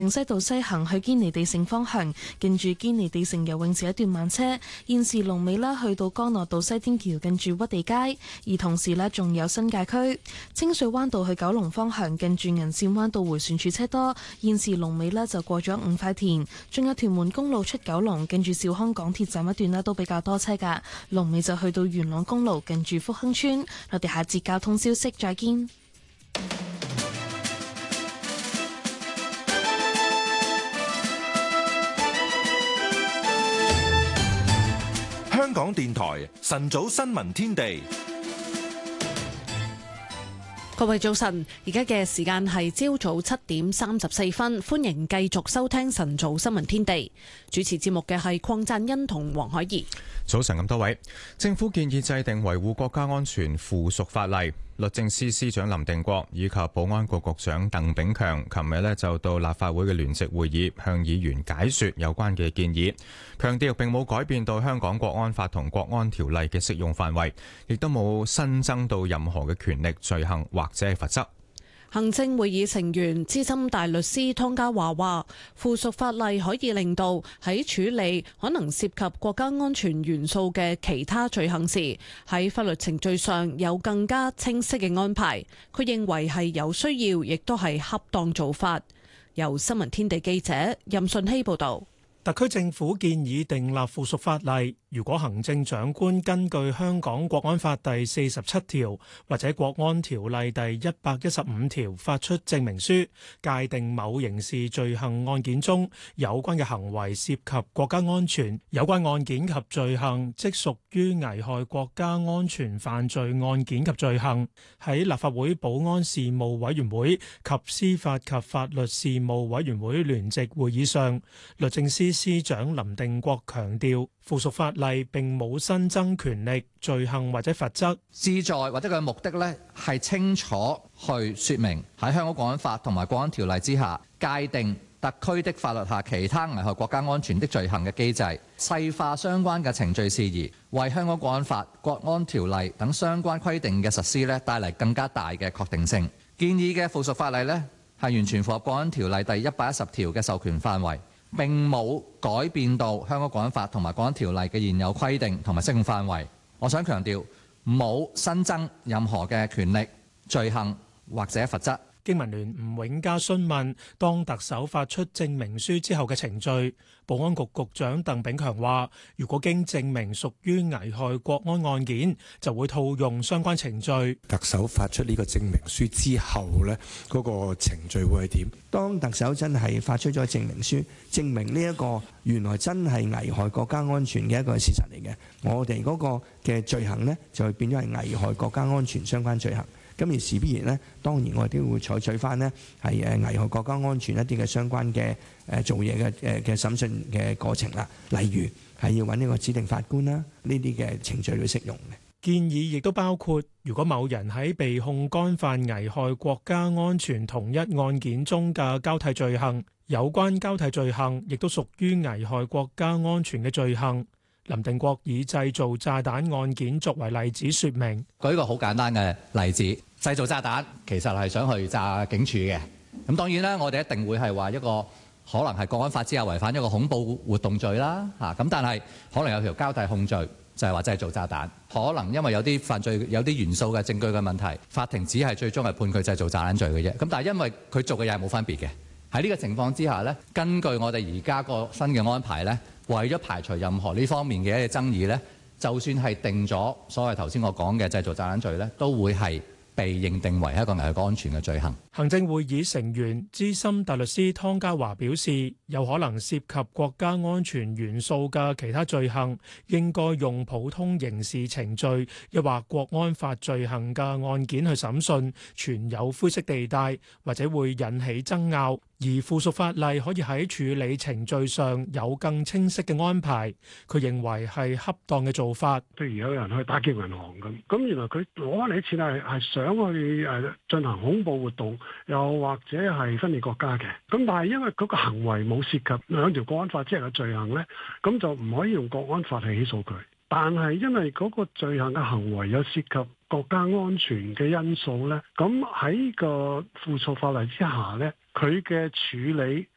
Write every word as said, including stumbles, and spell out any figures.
西道西行去堅尼地城方向，近住堅尼地城游泳池一段慢車。現時龍尾啦，去到干諾道西天橋近住屈地街。而同時呢，仲有新界區清水灣道去九龍方向，近住銀線灣道迴旋處車多。現時龍尾呢，就過咗五塊田。仲有屯門公路出九龍，近住兆康港鐵站一段呢，都比較多車噶。龍尾就去到元朗公路近住福亨村。我哋下節交通消息再見。 香港電台晨早新聞天地， 各位早晨，而家嘅時間係朝早七點三十四分，歡迎繼續收聽晨早新聞天地。主持節目嘅係鄺贊恩同黃海怡。 早晨咁多位，政府建議制定維護國家安全附屬法例。律政司司長林定國以及保安局局長鄧炳強琴日呢就到立法會嘅聯席會議向議員解說有關嘅建議，強調並冇改變到香港國安法同國安條例嘅適用範圍，亦都冇新增到任何嘅權力、罪行或者係罰則。 行政會議成員資深大律師湯家驊話，附屬法例可以令到喺處理可能涉及國家安全元素嘅其他罪行時，喺法律程序上有更加清晰嘅安排。佢認為係有需要，亦都係恰當做法。由新聞天地記者任順希報導。 特區政府建議訂立附屬法例，如果行政長官根據香港國安法第四十七條或者國安條例第一百一十五條發出證明書，界定某刑事罪行案件中有關嘅行為涉及國家安全，有關案件及罪行即屬於危害國家安全犯罪案件及罪行。喺立法會保安事務委員會及司法及法律事務委員會聯席會議上，律政司司長林定國強調，附屬法例並冇新增權力、罪行或者罰則， 旨在或者佢嘅目的呢係清楚去說明喺香港國安法同埋國安條例之下界定特區的法律下其他危害國家安全的罪行嘅機制，細化相關嘅程序事宜，為香港國安法、國安條例等相關規定嘅實施呢帶嚟更加大嘅確定性。建議嘅附屬法例呢係完全符合國安條例第一百一十條嘅授權範圍，並冇改變到香港國安法同埋國安條例嘅現有規定同埋適用範圍。我想強調，冇新增任何嘅權力、罪行或者罰則。 經民聯吳永嘉詢問，當特首發出證明書之後嘅程序，保安局局長鄧炳強話，如果經證明屬於危害國安案件，就會套用相關程序。 特首發出呢個證明書之後呢，嗰個程序會係點？ 當特首真係發出咗證明書，證明呢一個原來真係危害國家安全嘅一個事實嚟嘅，我哋嗰個嘅罪行呢，就會變咗係危害國家安全相關罪行。咁而事必然呢，當然我哋都會採取翻呢係誒危害國家安全一啲嘅相關嘅誒做嘢嘅誒嘅審訊嘅過程啦，例如係要揾呢個指定法官啦，呢啲嘅程序都適用嘅。 建議亦都包括，如果某人喺被控干犯危害國家安全同一案件中嘅交替罪行，有關交替罪行亦都屬於危害國家安全嘅罪行。林定國以製造炸彈案件作為例子說明， 舉一個好簡單嘅例子，製造炸彈其實係想去炸警署嘅。咁當然啦，我哋一定會係話一個可能係國安法之下違反一個恐怖活動罪啦。嚇咁，但係可能有條交替控罪，就係話製造炸彈。可能因為有啲犯罪有啲元素嘅證據嘅問題，法庭只係最終係判佢製造炸彈罪嘅啫。咁但係因為佢做嘅嘢係冇分別嘅。喺呢個情況之下呢，根據我哋而家個新嘅安排呢，為咗排除任何呢方面嘅一啲爭議呢，就算係定咗所謂頭先我講嘅製造炸彈罪呢，都會係被認定為一個危害國家安全嘅罪行。 行政會議成員資深大律師湯家驊表示，有可能涉及國家安全元素嘅其他罪行，應該用普通刑事程序，抑或國安法罪行嘅案件去審訊，存有灰色地帶，或者會引起爭拗。而附屬法例可以喺處理程序上有更清晰嘅安排，佢認為係恰當嘅做法。 譬如有人去打劫銀行咁，咁原來佢攞翻嚟啲錢係係想去誒進行恐怖活動，又或者係分裂國家嘅。咁但係因為嗰個行為冇涉及兩條國安法之下嘅罪行咧，咁就唔可以用國安法去起訴佢。但係因為嗰個罪行嘅行為有涉及國家安全嘅因素咧，咁喺個附屬法例之下咧，佢嘅處理